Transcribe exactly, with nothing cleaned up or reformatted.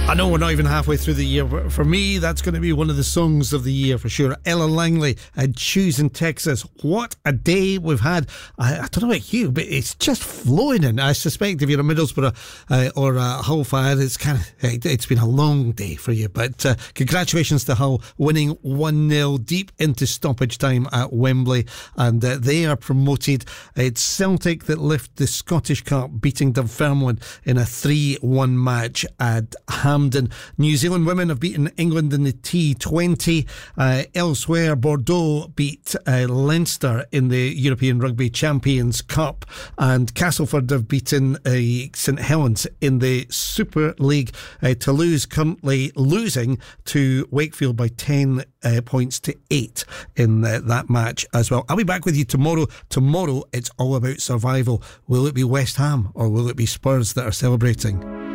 I know we're not even halfway through the year, but for me, that's going to be one of the songs of the year for sure. Ella Langley and Choosing Texas. What a day we've had. I, I don't know about you, but it's just flowing in. I suspect if you're a Middlesbrough uh, or a Hull fan, it's kind of it, it's been a long day for you. But uh, congratulations to Hull winning one nil deep into stoppage time at Wembley, and uh, they are promoted. It's Celtic that lift the Scottish Cup, beating Dunfermline in a three one match at Hampden. New Zealand women have beaten England in the T twenty. Uh, elsewhere, Bordeaux beat uh, Leinster in the European Rugby Champions Cup, and Castleford have beaten uh, St Helens in the Super League. Uh, Toulouse currently losing to Wakefield by ten uh, points to eight in uh, that match as well. I'll be back with you tomorrow. Tomorrow, it's all about survival. Will it be West Ham or will it be Spurs that are celebrating?